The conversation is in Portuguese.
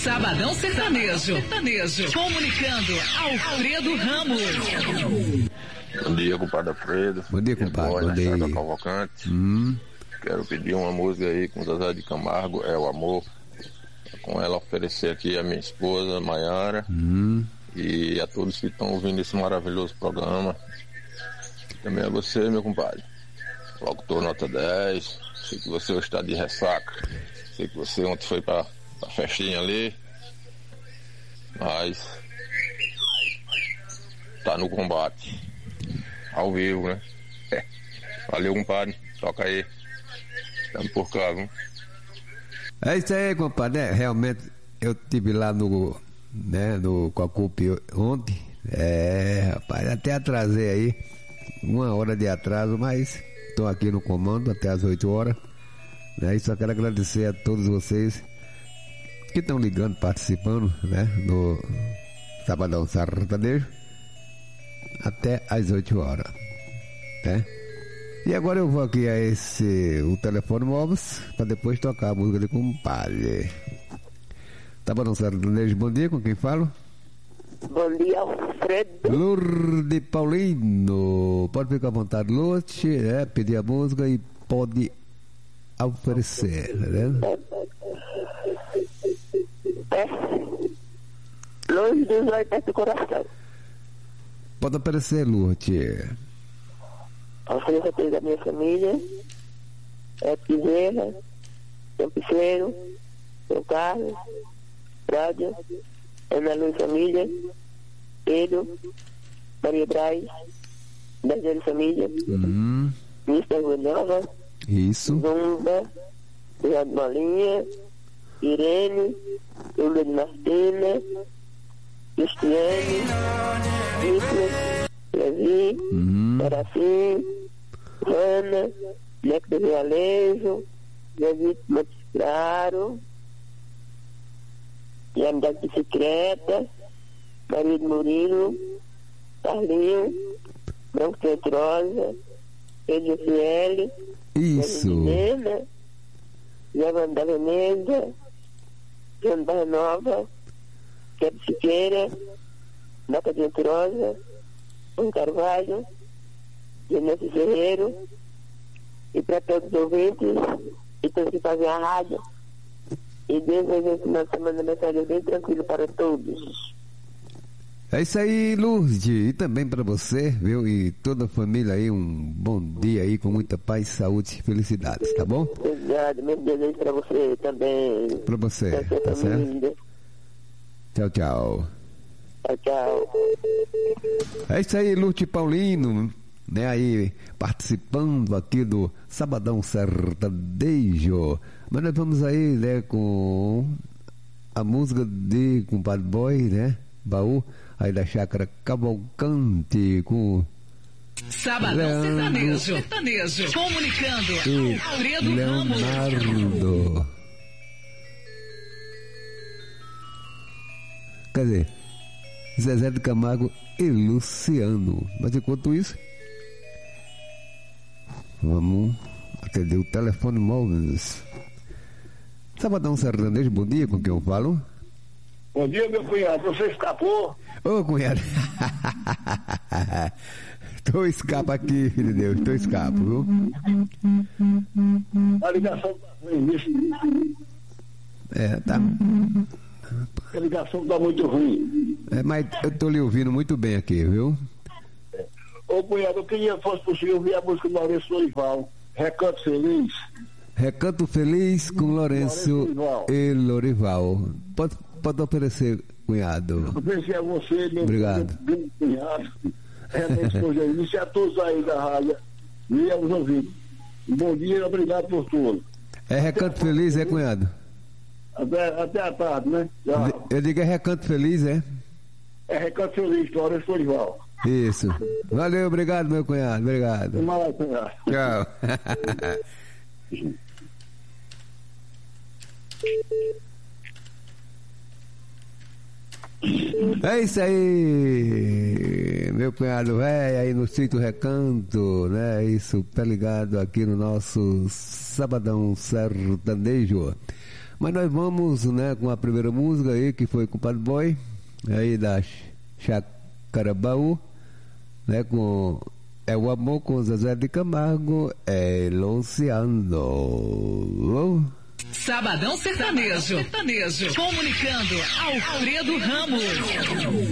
Sabadão Sertanejo. Comunicando Alfredo Ramos. Bom dia, compadre Alfredo. Bom dia, compadre. Bom dia. Cavalcante. Quero pedir uma música aí com Zezé de Camargo, É o Amor. Com ela oferecer aqui a minha esposa, Maiara. E a todos que estão ouvindo esse maravilhoso programa. Também a você, meu compadre. Locutor nota 10. Sei que você hoje está de ressaca. Sei que você ontem foi pra festinha ali. Mas tá no combate. Ao vivo, né? Valeu, compadre. Toca aí. Tamo por cá, viu? É isso aí, compadre. Realmente eu estive lá no Coacupi ontem. Rapaz, até atrasei aí. 1 hora de atraso, mas estou aqui no comando até as 8 horas. E só quero agradecer a todos vocês que estão ligando, participando, né? No Sabadão Sertanejo até as 8 horas, né? E agora eu vou aqui a o telefone móvel para depois tocar a música de compadre. Sabadão Sertanejo, bom dia, com quem falo? Bom dia, Alfredo. Lourdes Paulino, pode ficar à vontade, Lourdes, pedir a música e pode oferecer, né? Luz dos olhos do coração. Pode aparecer, Lourdes. Ofereço a da minha família, Piseira, São Picheiro, São Carlos, Rádio, Ana Luz Família, Pedro, Maria Braz, Daniel Família, Mista Rua Nova, isso, Zumba, Gerardo Molinha, Irene, Lula de Martina, Cristiane, Nicolas, Levi, Serafim, Ana, Neco do Realejo, David Montes Claro, e a Amizade Bicicleta, Maria de Murilo, Carlinho, Branco Centrosa, Pedro Fiel, isso, Zé da Veneza, João Barra Nova, Quebra Siqueira, Noca Venturosa, João Carvalho, Genésio Ferreiro, e para todos os ouvintes, e todos que fazem a rádio, e Deus vai ver esse final de semana mensagem bem tranquilo para todos. É isso aí, Lourdes, e também para você, viu? E toda a família aí, um bom dia aí, com muita paz, saúde e felicidades, tá bom? Obrigado, mesmo desejo para você também. Para você, tá certo? Tchau, tchau. Tchau, tchau. É isso aí, Lourdes Paulino, né? Aí, participando aqui do Sabadão Sertanejo. Mas nós vamos aí, né, com a música de compadre Boy, né? Baú, aí da Chácara Cavalcante, com Sabadão Sertanejo. Comunicando Alfredo Ramos. Leonardo. Quer dizer, Zezé de Camargo e Luciano. Mas enquanto isso, vamos atender o telefone móvel. Sabadão Sertanejo, bom dia, com quem eu falo? Bom dia, meu cunhado, você escapou? Ô, cunhado. Tô escapa aqui, filho de Deus, tô escapo, viu? A ligação tá ruim, isso. Tá. A ligação tá muito ruim. Mas eu tô lhe ouvindo muito bem aqui, viu? Ô, cunhado, eu queria que fosse possível ouvir a música do Lourenço Lorival, Recanto Feliz. Recanto Feliz com Lourenço e Lorival. Pode oferecer, cunhado. Oferecer a você, meu obrigado. Meu cunhado, minha esposa aí, e a todos aí da rádio e aos ouvintes. Bom dia e obrigado por tudo. É Recanto Feliz, é, cunhado? Até a tarde, né? Eu digo é Recanto Feliz, é? É Recanto Feliz, Lourenço Lorival. Isso. Valeu, obrigado, meu cunhado. Obrigado. Tchau. É isso aí, meu cunhado velho, aí no sítio Recanto, né? Isso, tá ligado aqui no nosso Sabadão Sertanejo. Mas nós vamos, né, com a primeira música aí, que foi com o Padre Boy, aí da Chacarabaú, né, com É o Amor com Zezé de Camargo, Luciano. Sabadão Sertanejo. Comunicando Alfredo Ramos.